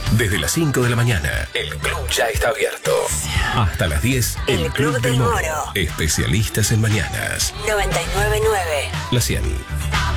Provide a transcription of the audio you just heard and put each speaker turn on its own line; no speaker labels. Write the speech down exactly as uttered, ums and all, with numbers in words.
Desde las cinco de la mañana, el club ya está abierto. Hasta las diez, el, el Club, Club del Moro. Moro. Especialistas en mañanas.
noventa y nueve punto nueve.
La cien.